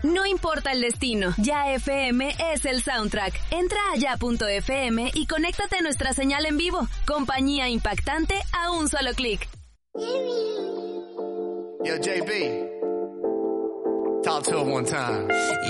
No importa el destino, Ya FM es el soundtrack. Entra a ya.fm y conéctate a nuestra señal en vivo. Compañía impactante a un solo clic. Yo, JB, talk to him one time.